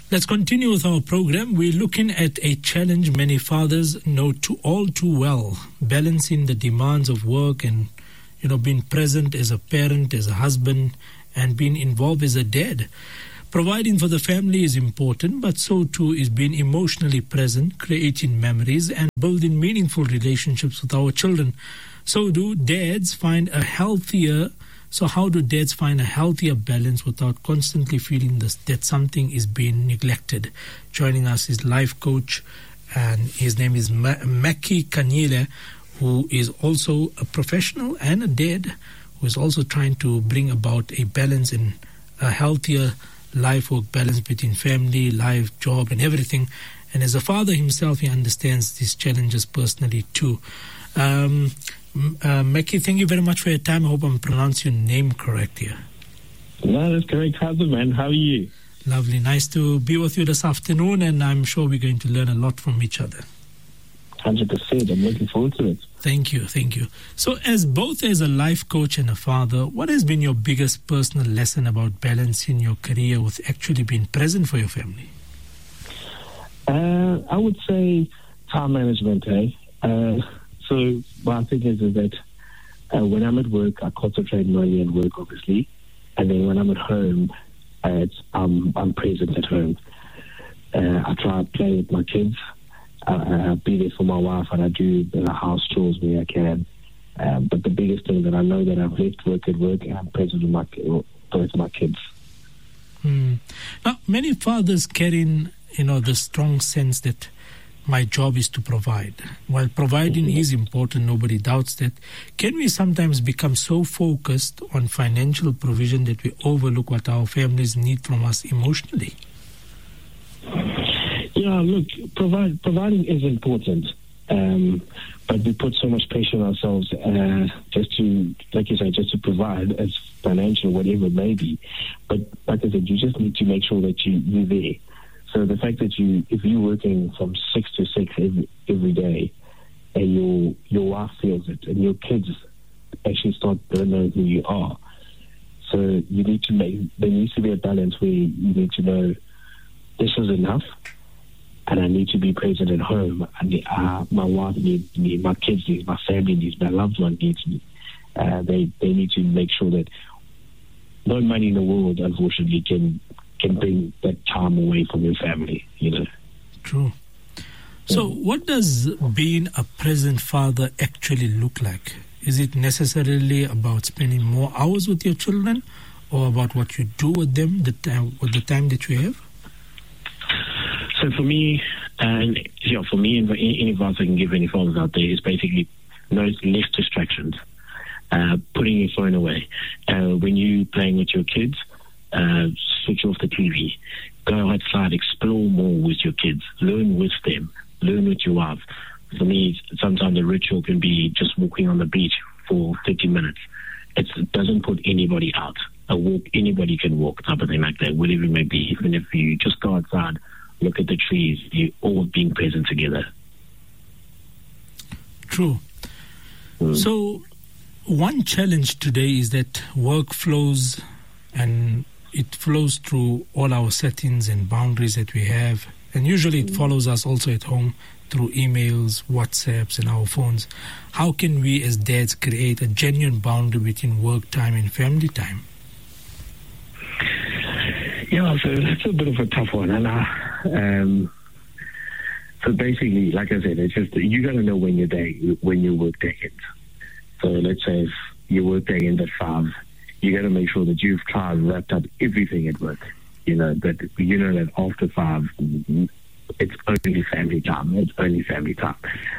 Let's continue with our program. We're looking at a challenge many fathers know all too well, balancing the demands of work and, being present as a parent, as a husband, and being involved as a dad. Providing for the family is important, but so too is being emotionally present, creating memories, and building meaningful relationships with our children. How do dads find a healthier balance without constantly feeling that something is being neglected? Joining us is life coach, and his name is Mackie Kanyile, who is also a professional and a dad, who is also trying to bring about a balance in a healthier life-work balance between family, life, job, and everything. And as a father himself, he understands these challenges personally too. Mackie, thank you very much for your time. I hope I'm pronouncing your name correct here. No, that's correct, husband, man. How are you? Lovely. Nice to be with you this afternoon, and I'm sure we're going to learn a lot from each other. 100%. I'm looking forward to it. Thank you. So as a life coach and a father, what has been your biggest personal lesson about balancing your career with actually being present for your family? I would say time management, So what I think is that when I'm at work, I concentrate mainly on work, obviously. And then when I'm at home, I'm present at home. I try to play with my kids. I be there for my wife, and I do the house chores where I can. But the biggest thing that I know that I've left work at work, and I'm present with my kids. Now, many fathers carry, the strong sense that my job is to provide. While providing is important, nobody doubts that. Can we sometimes become so focused on financial provision that we overlook what our families need from us emotionally? Yeah, look, providing is important, but we put so much pressure on ourselves just to, like you say, just to provide as financial, whatever it may be. But like I said, you just need to make sure that you're there. So the fact that if you're working from 6 to 6 every day, and your wife feels it, and your kids actually don't know who you are, so there needs to be a balance where you need to know this is enough, and I need to be present at home. And my wife needs me, my kids needs, my family needs, my loved one needs me. They need to make sure that no money in the world, unfortunately, can bring that time away from your family, True. So what does being a present father actually look like? Is it necessarily about spending more hours with your children, or about what you do with them with the time that you have? So for me, any advice I can give any fathers out there is basically less distractions. Putting your phone away. When you're playing with your kids, switch off the TV. Go outside, explore more with your kids. Learn with them. Learn with your wife. For me, sometimes the ritual can be just walking on the beach for 30 minutes. It doesn't put anybody out. A walk, anybody can walk, type of thing like that, whatever it may be. Even if you just go outside, look at the trees, you're all being present together. True. So one challenge today is that work flows, and it flows through all our settings and boundaries that we have. And usually it follows us also at home through emails, WhatsApps, and our phones. How can we as dads create a genuine boundary between work time and family time? Yeah, so that's a bit of a tough one. And so basically, like I said, it's just you got to know when your work day ends. So let's say if your work day ends at 5, you got to make sure that you've wrapped up everything at work. That after 5, it's only family time. It's only family time.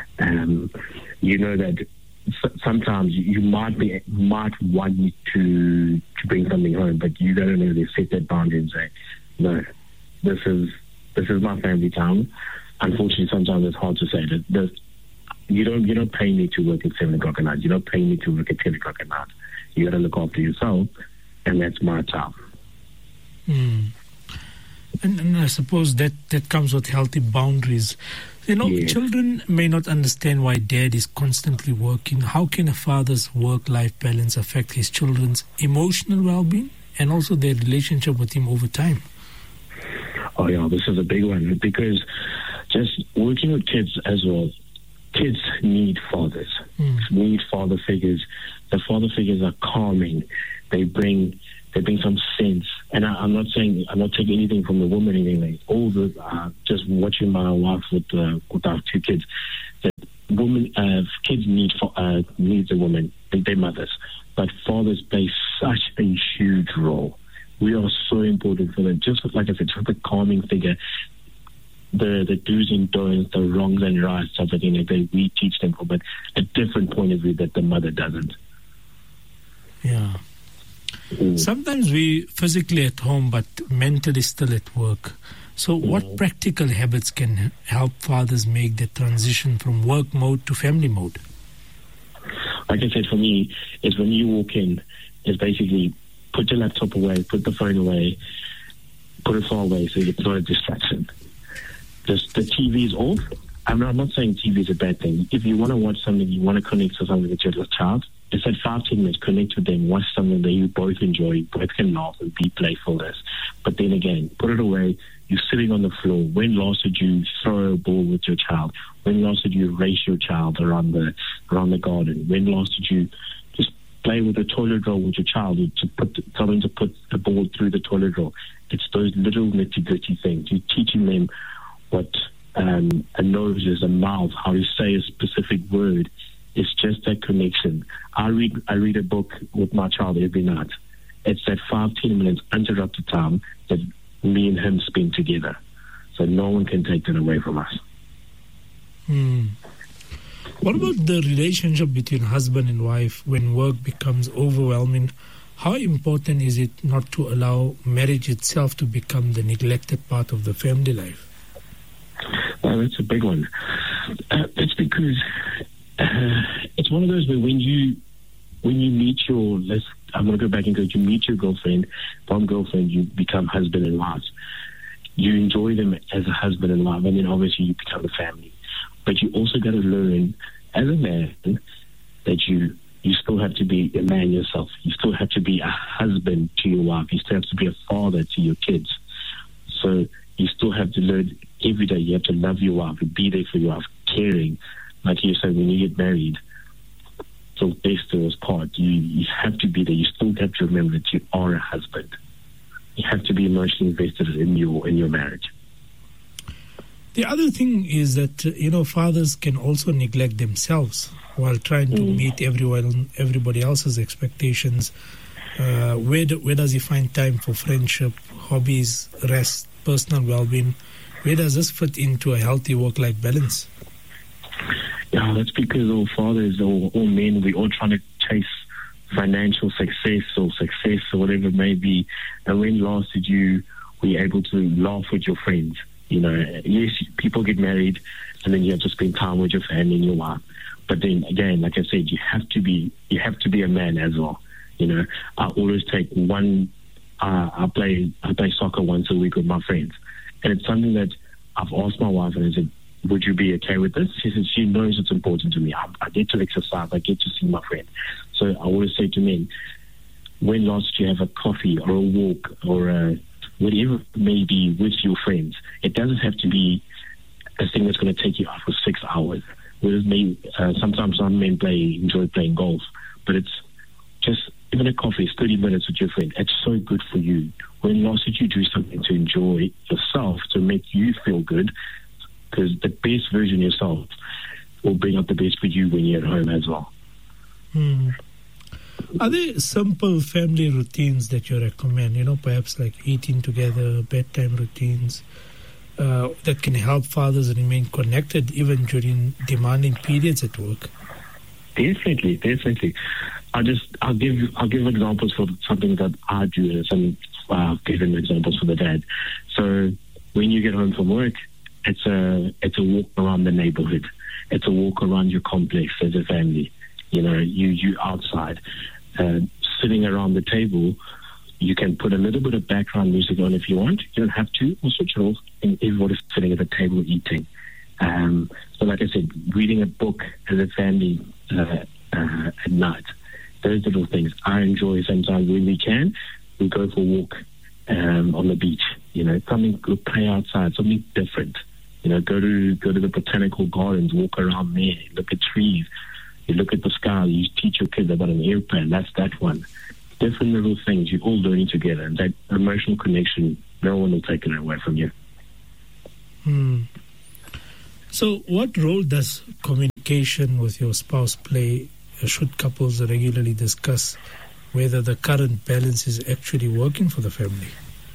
That sometimes you might want to bring something home, but you got to know to set that boundary and say, no, this is my family time. Unfortunately, sometimes it's hard to say that. You're not paying me to work at 7 o'clock at night. You're not paying me to work at 10 o'clock at night. You got to look after yourself, and that's my time. And I suppose that comes with healthy boundaries. Yes. Children may not understand why dad is constantly working. How can a father's work-life balance affect his children's emotional well-being and also their relationship with him over time? Oh, yeah, this is a big one, because just working with kids as well, kids need fathers, need father figures. The father figures are calming. They bring some sense. And I'm not taking anything from the woman, anything. All the just watching my wife with our two kids. That kids need the women, their mothers, but fathers play such a huge role. We are so important for them. Just like I said, just a calming figure. The do's and don'ts, the wrongs and rights, everything like that, we teach them from a different point of view that the mother doesn't. Yeah. Sometimes we physically at home, but mentally still at work. So what practical habits can help fathers make the transition from work mode to family mode? Like I said, for me, is when you walk in, is basically put your laptop away, put the phone away, put it far away so it's not a distraction. Just the TV is off. I'm not saying TV is a bad thing. If you want to watch something, you want to connect to something with your child, just at 5-10 minutes, connect with them, watch something that you both enjoy, both can laugh and be playfulness. But then again, put it away. You're sitting on the floor. When last did you throw a ball with your child? When last did you race your child around the garden? When last did you just play with the toilet roll with your child, tell them to put the ball through the toilet roll? It's those little nitty-gritty things. You're teaching them what a nose is, a mouth, how to say a specific word. It's just that connection. I read a book with my child every night. It's that 5-10 minutes uninterrupted time that me and him spend together. So no one can take that away from us. What about the relationship between husband and wife when work becomes overwhelming? How important is it not to allow marriage itself to become the neglected part of the family life? Well, that's a big one. It's because it's one of those where when you meet I'm going to go back and go, you meet your girlfriend, you become husband and wife. You enjoy them as a husband and wife, and then obviously you become a family. But you also got to learn as a man that you still have to be a man yourself. You still have to be a husband to your wife. You still have to be a father to your kids. So you still have to learn every day. You have to love your wife and be there for your wife, caring. Like you said, when you get married, till death do us part, you have to be there. You still have to remember that you are a husband. You have to be emotionally invested in your marriage. The other thing is that, fathers can also neglect themselves while trying to meet everybody else's expectations. Where does he find time for friendship, hobbies, rest, personal well-being? Where does this fit into a healthy work-life balance? Yeah, that's because all fathers, all men, we're all trying to chase financial success or whatever it may be. And when last did you were able to laugh with your friends? Yes, people get married and then you have to spend time with your family and your wife. But then again, like I said, you have to be a man as well. I always take I play soccer once a week with my friends. And it's something that I've asked my wife, and I said, would you be okay with this? She said she knows it's important to me. I get to exercise. I get to see my friend. So I always say to men, when last did you have a coffee or a walk or whatever it may be with your friends? It doesn't have to be a thing that's going to take you out for 6 hours. Whereas sometimes some men enjoy playing golf, but it's just even a coffee is 30 minutes with your friend. It's so good for you. When last did you do something to enjoy yourself, to make you feel good? Because the best version of yourself will bring out the best for you when you're at home as well. Are there simple family routines that you recommend, perhaps like eating together, bedtime routines, that can help fathers remain connected even during demanding periods at work? Definitely. I'll give examples for something that I do, and I've given examples for the dad. So when you get home from work, it's a walk around the neighborhood. It's a walk around your complex as a family. You outside, sitting around the table. You can put a little bit of background music on if you want. You don't have to. Or switch it off, and everybody's sitting at the table eating. So like I said, reading a book as a family at night. Those little things I enjoy. Sometimes when we go for a walk on the beach. Play outside, something different. Go to the botanical gardens, walk around there, look at trees, you look at the sky, you teach your kids about an airplane, that's that one. Different little things, you're all learning together, and that emotional connection, no one will take it away from you. So what role does communication with your spouse play? Should couples regularly discuss whether the current balance is actually working for the family?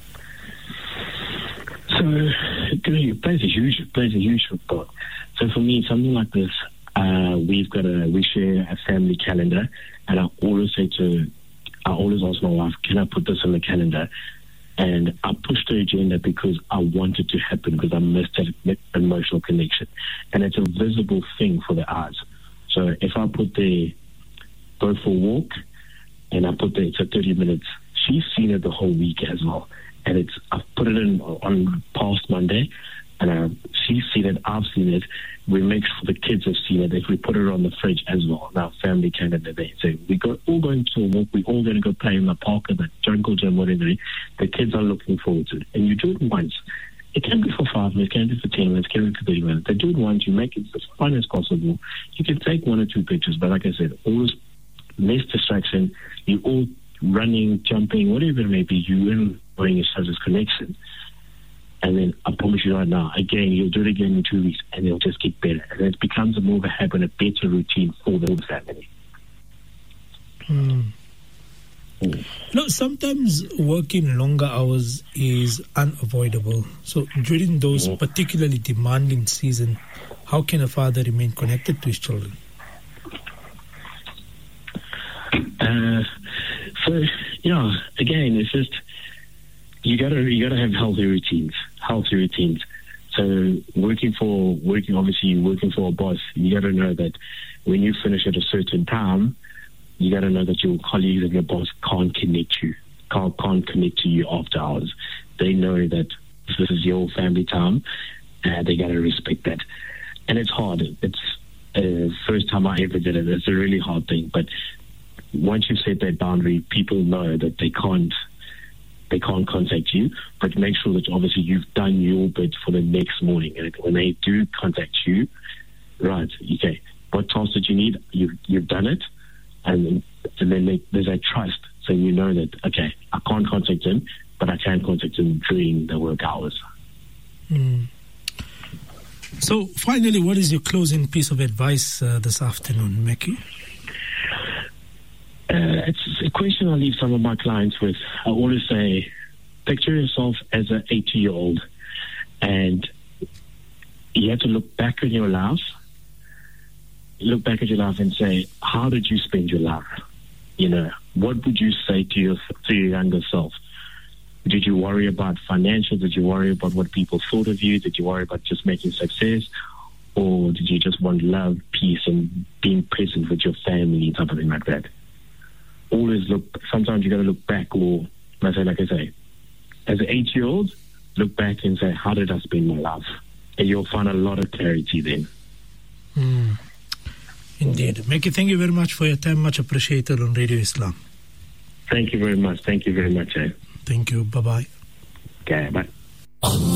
So it plays a huge part. So for me, something like this, we share a family calendar, and I always ask my wife, can I put this on the calendar? And I pushed the agenda because I want it to happen, because I missed that emotional connection. And it's a visible thing for the eyes. So if I put go for a walk, and I put it's 30 minutes, she's seen it the whole week as well. And I've put it in on past Monday, and she's seen it, I've seen it. We make sure the kids have seen it. If we put it on the fridge as well, on our family calendar day. So all going to a walk, we're all going to go play in the park or the jungle gym, whatever. The kids are looking forward to it. And you do it once. It can be for 5 minutes, it can be for 10 minutes, it can be for 30 minutes. They do it once, you make it as fun as possible. You can take 1 or 2 pictures, but like I said, always less distraction. You're all running, jumping, whatever it may be, you're enjoying each other's connection. And then I promise you right now, again, you'll do it again in 2 weeks, and it'll just get better. And it becomes more of a habit, a better routine for the whole family. Sometimes working longer hours is unavoidable. So during those particularly demanding seasons, how can a father remain connected to his children? Again, it's just you gotta have healthy routines. So working for a boss, you gotta know that when you finish at a certain time, you gotta know that your colleagues and your boss can't connect to you after hours. They know that this is your family time, and they gotta respect that. And it's hard. It's the first time I ever did it. It's a really hard thing, but once you set that boundary, people know that they can't contact you, but make sure that obviously you've done your bit for the next morning. And when they do contact you, right, okay, what task did you need? You've done it, and then there's that trust, so you know that, okay, I can't contact him, but I can contact him during the work hours. So finally, what is your closing piece of advice this afternoon, Mackie? It's a question I leave some of my clients with. I always say, picture yourself as an 80-year-old, and you have to look back on your life. Look back at your life and say, how did you spend your life? What would you say to your younger self? Did you worry about financial? Did you worry about what people thought of you? Did you worry about just making success? Or did you just want love, peace, and being present with your family and something like that? Always sometimes you got to look back, or like I say, as an 8-year-old, look back and say, how did I spend my life? And you'll find a lot of clarity then. Indeed. Mackie, thank you very much for your time. Much appreciated on Radio Islam. Thank you very much. Thank you very much. Thank you. Bye-bye. Okay, bye.